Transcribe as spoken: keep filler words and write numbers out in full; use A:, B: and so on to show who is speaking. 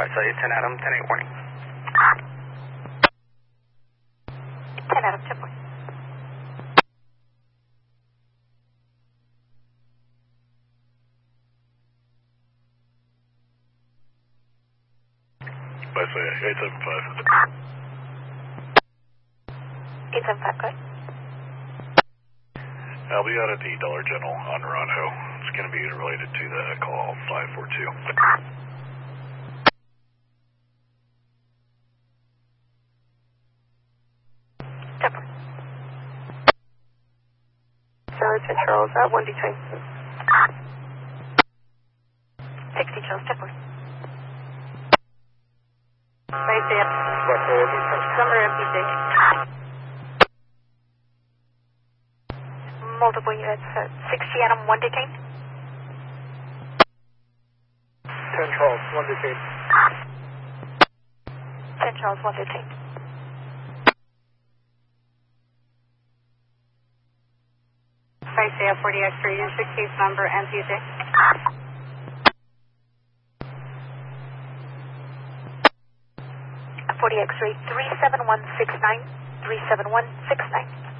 A: I saw you, ten Adam, ten eight warning.
B: ten Adam, ten point.
C: I say eight seven five.
B: eight seven five, good.
C: I'll be out at the Dollar General on Ronho. It's going to be related to the call five four two.
B: Temper. Charlie ten Charles, uh, one D train. sixty Charles, Temper. Right there. Summer M P C. Multiple units, uh, sixty Adam, one detain.
A: ten Charles, one detain.
B: ten Charles, one detain. Right there, forty X three, six case number, M P C. forty X three, three seven one six nine, three seven one six nine.